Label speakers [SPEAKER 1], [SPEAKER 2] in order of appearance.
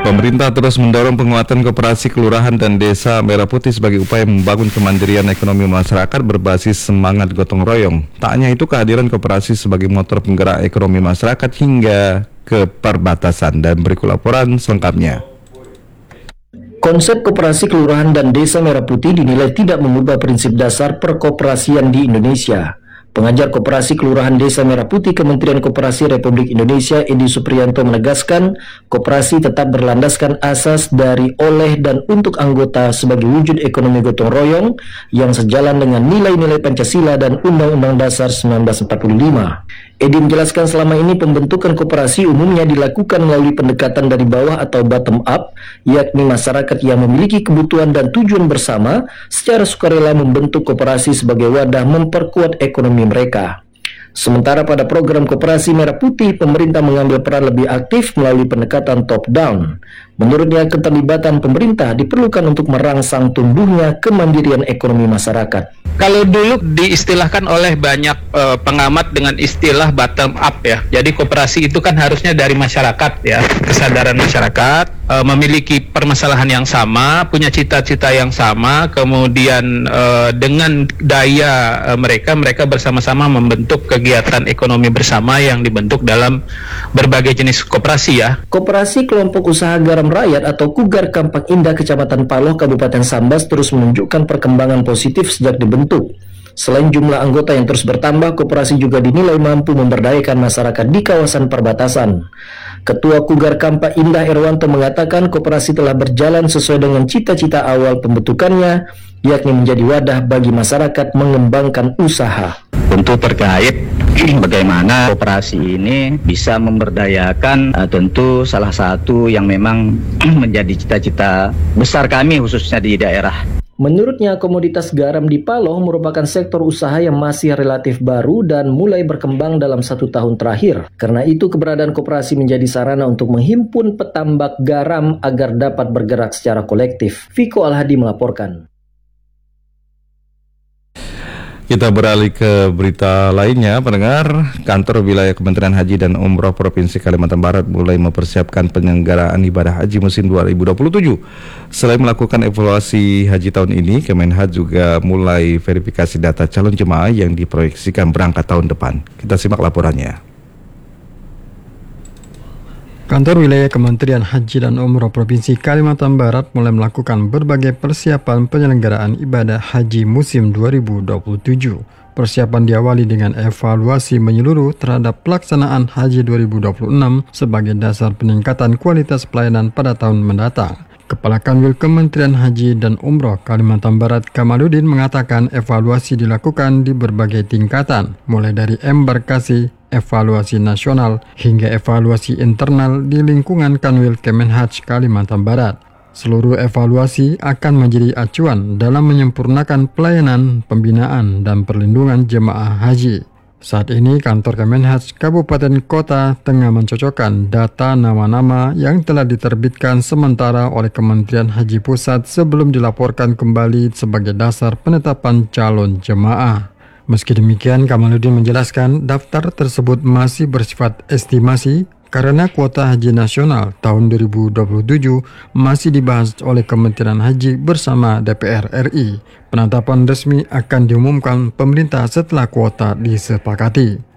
[SPEAKER 1] Pemerintah terus mendorong penguatan koperasi kelurahan dan desa Merah Putih sebagai upaya membangun kemandirian ekonomi masyarakat berbasis semangat gotong royong. Tak hanya itu, kehadiran koperasi sebagai motor penggerak ekonomi masyarakat hingga ke perbatasan. Dan berikut laporan selengkapnya.
[SPEAKER 2] Konsep koperasi kelurahan dan desa Merah Putih dinilai tidak mengubah prinsip dasar perkoperasian di Indonesia. Pengajar Koperasi Kelurahan Desa Merah Putih Kementerian Koperasi Republik Indonesia Edi Supriyanto menegaskan, koperasi tetap berlandaskan asas dari, oleh, dan untuk anggota sebagai wujud ekonomi gotong royong yang sejalan dengan nilai-nilai Pancasila dan Undang-Undang Dasar 1945. Edi menjelaskan selama ini pembentukan koperasi umumnya dilakukan melalui pendekatan dari bawah atau bottom up, yakni masyarakat yang memiliki kebutuhan dan tujuan bersama secara sukarela membentuk koperasi sebagai wadah memperkuat ekonomi mereka. Sementara pada program Koperasi Merah Putih, pemerintah mengambil peran lebih aktif melalui pendekatan top-down. Menurutnya, keterlibatan pemerintah diperlukan untuk merangsang tumbuhnya kemandirian ekonomi masyarakat.
[SPEAKER 3] Kalau dulu diistilahkan oleh banyak pengamat dengan istilah bottom up ya. Jadi koperasi itu kan harusnya dari masyarakat ya, kesadaran masyarakat, memiliki permasalahan yang sama, punya cita-cita yang sama, kemudian dengan daya mereka bersama-sama membentuk kegiatan ekonomi bersama yang dibentuk dalam berbagai jenis koperasi ya.
[SPEAKER 2] Koperasi Kelompok Usaha Garam Rakyat atau Kugar Kampak Indah Kecamatan Paloh Kabupaten Sambas terus menunjukkan perkembangan positif sejak dibentuk. Selain jumlah anggota yang terus bertambah, koperasi juga dinilai mampu memberdayakan masyarakat di kawasan perbatasan. Ketua Kugar Kampak Indah Erwanto mengatakan koperasi telah berjalan sesuai dengan cita-cita awal pembentukannya, yakni menjadi wadah bagi masyarakat mengembangkan usaha.
[SPEAKER 4] Tentu terkait bagaimana koperasi ini bisa memberdayakan, tentu salah satu yang memang menjadi cita-cita besar kami khususnya di daerah.
[SPEAKER 2] Menurutnya, komoditas garam di Paloh merupakan sektor usaha yang masih relatif baru dan mulai berkembang dalam 1 tahun terakhir. Karena itu, keberadaan koperasi menjadi sarana untuk menghimpun petambak garam agar dapat bergerak secara kolektif. Viko Alhadi melaporkan.
[SPEAKER 1] Kita beralih ke berita lainnya, pendengar. Kantor Wilayah Kementerian Haji dan Umroh Provinsi Kalimantan Barat mulai mempersiapkan penyelenggaraan ibadah haji musim 2027. Selain melakukan evaluasi haji tahun ini, Kemenhaj juga mulai verifikasi data calon jemaah yang diproyeksikan berangkat tahun depan. Kita simak laporannya.
[SPEAKER 5] Kantor Wilayah Kementerian Haji dan Umroh Provinsi Kalimantan Barat mulai melakukan berbagai persiapan penyelenggaraan ibadah haji musim 2027. Persiapan diawali dengan evaluasi menyeluruh terhadap pelaksanaan haji 2026 sebagai dasar peningkatan kualitas pelayanan pada tahun mendatang. Kepala Kanwil Kementerian Haji dan Umroh Kalimantan Barat Kamaludin mengatakan evaluasi dilakukan di berbagai tingkatan, mulai dari embarkasi, evaluasi nasional, hingga evaluasi internal di lingkungan Kanwil Kemenhaj Kalimantan Barat. Seluruh evaluasi akan menjadi acuan dalam menyempurnakan pelayanan, pembinaan, dan perlindungan jemaah haji. Saat ini, kantor Kemenhaj Kabupaten Kota tengah mencocokkan data nama-nama yang telah diterbitkan sementara oleh Kementerian Haji Pusat sebelum dilaporkan kembali sebagai dasar penetapan calon jemaah. Meski demikian, Kamaludin menjelaskan daftar tersebut masih bersifat estimasi karena kuota haji nasional tahun 2027 masih dibahas oleh Kementerian Haji bersama DPR RI. Penetapan resmi akan diumumkan pemerintah setelah kuota disepakati.